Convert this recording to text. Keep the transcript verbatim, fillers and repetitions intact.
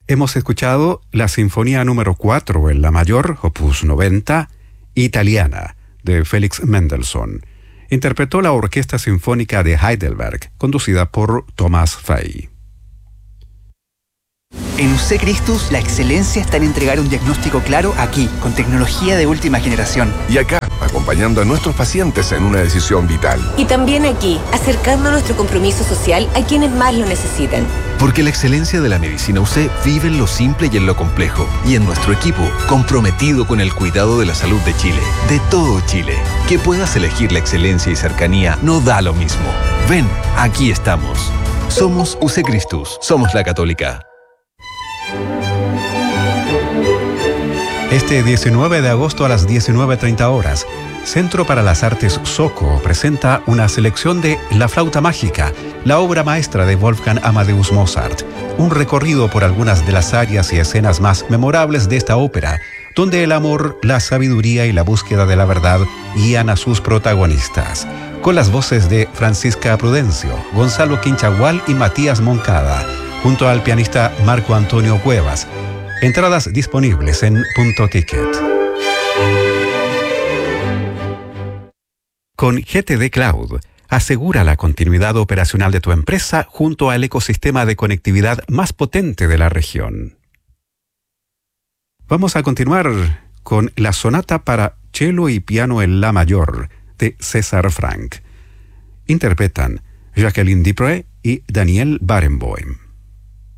Hemos escuchado la Sinfonía número cuatro en la mayor, opus noventa, Italiana, de Félix Mendelssohn. Interpretó la Orquesta Sinfónica de Heidelberg, conducida por Thomas Fay. En U C Christus, la excelencia está en entregar un diagnóstico claro aquí, con tecnología de última generación. Y acá, acompañando a nuestros pacientes en una decisión vital. Y también aquí, acercando nuestro compromiso social a quienes más lo necesitan. Porque la excelencia de la medicina U C vive en lo simple y en lo complejo. Y en nuestro equipo, comprometido con el cuidado de la salud de Chile. De todo Chile. Que puedas elegir la excelencia y cercanía no da lo mismo. Ven, aquí estamos. Somos U C Christus. Somos la Católica. Este diecinueve de agosto a las diecinueve treinta horas, Centro para las Artes Soco presenta una selección de La Flauta Mágica, la obra maestra de Wolfgang Amadeus Mozart. Un recorrido por algunas de las áreas y escenas más memorables de esta ópera, donde el amor, la sabiduría y la búsqueda de la verdad guían a sus protagonistas. Con las voces de Francisca Prudencio, Gonzalo Quinchagual y Matías Moncada, junto al pianista Marco Antonio Cuevas. Entradas disponibles en Punto Ticket. Con G T D Cloud, asegura la continuidad operacional de tu empresa junto al ecosistema de conectividad más potente de la región. Vamos a continuar con la sonata para cello y piano en la mayor de César Franck. Interpretan Jacqueline Dupré y Daniel Barenboim.